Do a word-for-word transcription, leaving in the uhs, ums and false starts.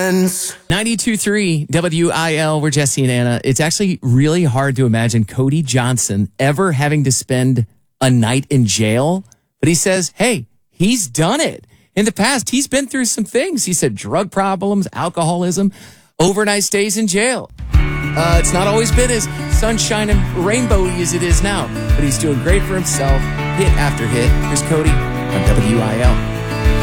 friends. ninety-two point three W I L, we're Jesse and Anna. It's actually really hard to imagine Cody Johnson ever having to spend a night in jail. But he says, hey, he's done it. In the past, he's been through some things. He said drug problems, alcoholism, overnight stays in jail. Uh, it's not always been as sunshine and rainbowy as it is now, but he's doing great for himself, hit after hit. Here's Cody on W I L.